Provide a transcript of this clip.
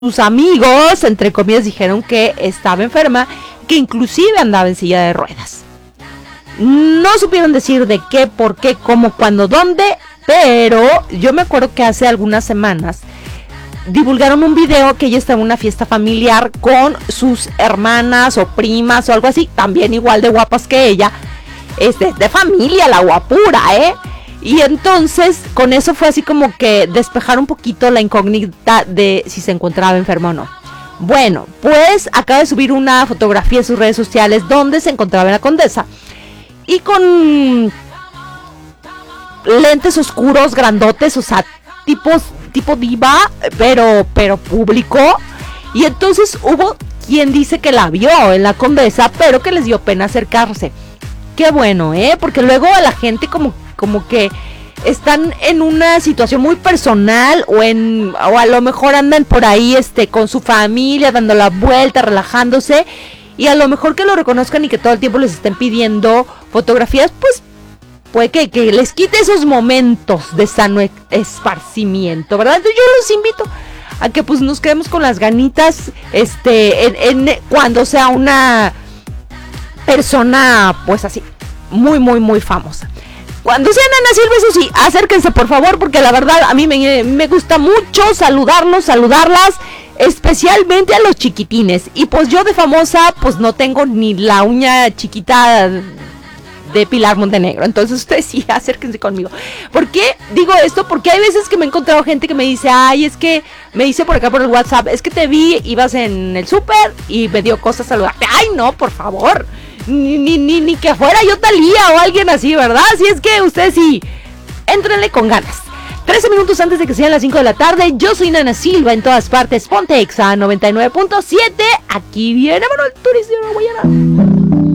sus amigos, entre comillas, dijeron que estaba enferma, que inclusive andaba en silla de ruedas. No supieron decir de qué, por qué, cómo, cuándo, dónde, pero yo me acuerdo que hace algunas semanas divulgaron un video que ella estaba en una fiesta familiar con sus hermanas o primas o algo así, también igual de guapas que ella, de familia, la guapura, Y entonces con eso fue así como que despejar un poquito la incógnita de si se encontraba enferma o no. Bueno, pues acaba de subir una fotografía en sus redes sociales donde se encontraba en la Condesa y con lentes oscuros, grandotes, o sea, tipo diva, pero público. Y entonces hubo quien dice que la vio en la Condesa, pero que les dio pena acercarse. Qué bueno, porque luego a la gente como que están en una situación muy personal o a lo mejor andan por ahí con su familia dando la vuelta, relajándose, y a lo mejor que lo reconozcan y que todo el tiempo les estén pidiendo fotografías, pues puede que les quite esos momentos de sano esparcimiento, ¿verdad? Entonces yo los invito a que pues nos quedemos con las ganitas cuando sea una persona pues así muy muy muy famosa. Cuando sean Ana Silva, eso sí, acérquense por favor, porque la verdad a mí me gusta mucho saludarlas, especialmente a los chiquitines. Y pues yo de famosa pues no tengo ni la uña chiquita de Pilar Montenegro, entonces ustedes sí, acérquense conmigo. ¿Por qué digo esto? Porque hay veces que me he encontrado gente que me dice, ay, es que me dice por acá por el WhatsApp, es que te vi, ibas en el súper y me dio cosas saludarte. Ay, no, por favor, ni que fuera yo Talía o alguien así, ¿verdad? Así es que ustedes sí, éntrenle con ganas. 13 minutos antes de que sean las 5 de la tarde, yo soy Ana Silva en todas partes, Ponte Exa 99.7, aquí viene Manuel Turizo, no voy a nada.